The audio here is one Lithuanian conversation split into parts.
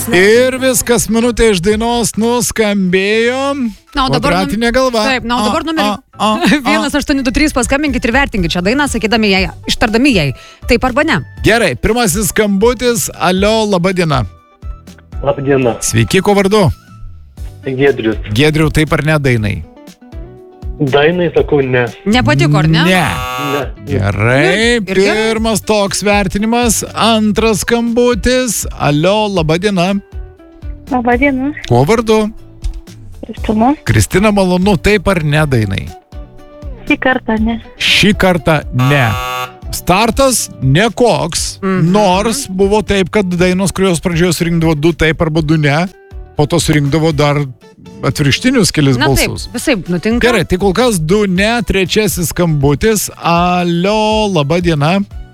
Ir viskas, minutė iš dainos nuskambėjo. Na, o dabar kvadratinė galva. Taip, na, o dabar numerį 1823 paskambinkit ir vertinkit šią dainą, sakydami jai, ištardami jai. Taip arba ne. Gerai, pirmasis skambutis. Alio, laba diena. Labdiena. Sveiki, ko vardu? Giedrius. Giedriu, taip ar ne dainai? Dainai sakau ne. Nepatiko, ar ne? Ne. Gerai, pirmas toks vertinimas. Antras skambutis. Alio, laba diena. Labadiena. Ko vardu? Kristina. Kristina, malonu, taip ar ne dainai? Šį kartą ne. Šį kartą ne. Startas nekoks, nors buvo taip, kad dainos, kurios pradžioje surinkdavo 2 taip arba 2 ne, po to surinkdavo dar atvirkštinius kelis balsus. Na taip, visai nutinka. Gerai, tai kol kas 2 ne, trečiasis skambutis. Alio, laba diena.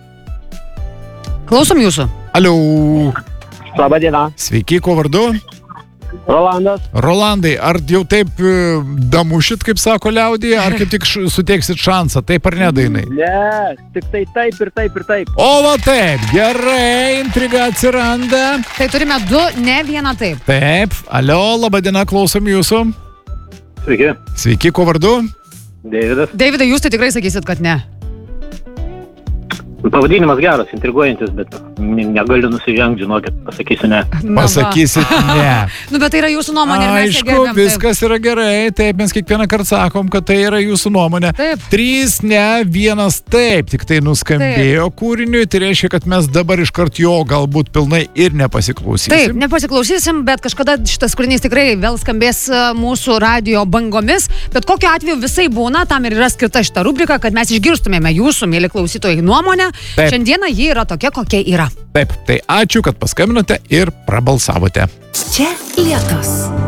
Klausom jūsų. Alio. Labadiena. Sveiki, ko vardu? Rolandas. Rolandai, ar jau taip damušit, kaip sako liaudyje, ar kaip tik suteiksit šansą, taip ar ne dainai? Ne, tik tai taip ir taip ir taip. O va taip, gerai, intriga atsiranda. Tai turime 2 ne, 1 taip. Taip, alio, laba diena, klausom jūsų. Sveiki. Sveiki, ko vardu? Deividas. Davidai, jūs tai tikrai sakysit, kad ne. Pavadinimas geras, intriguojantis, bet negaliu nusižengti, žinokit, pasakysiu ne. Pasakysit ne. Nu, bet tai yra jūsų nuomonė. Aišku, viskas yra gerai, taip, mes kiekvieną kartą sakom, kad tai yra jūsų nuomonė. Taip. 3 ne, 1 taip, tik tai nuskambėjo kūriniui, tai reiškia, kad mes dabar iškart jo galbūt pilnai ir nepasiklausysim. Taip, nepasiklausysim, bet kažkada šitas kūrinys tikrai vėl skambės mūsų radio bangomis, bet kokiu atveju visai būna, tam ir yra skirta šita rubrika, kad mes išgirstumėme jūsų, mėly klausytojai, nuomonę. Taip. Šiandieną ji yra tokia, kokia yra. Taip, tai ačiū, kad paskambinote ir prabalsavote. Čia Lietus.